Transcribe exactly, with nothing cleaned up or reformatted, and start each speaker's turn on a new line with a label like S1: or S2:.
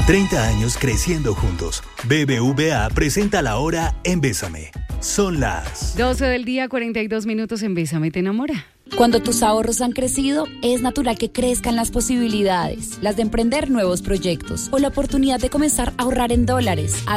S1: treinta años creciendo juntos. B B V A presenta la hora en Bésame. Son las
S2: doce del día, cuarenta y dos minutos en Bésame te enamora.
S3: Cuando tus ahorros han crecido, es natural que crezcan las posibilidades, las de emprender nuevos proyectos o la oportunidad de comenzar a ahorrar en dólares.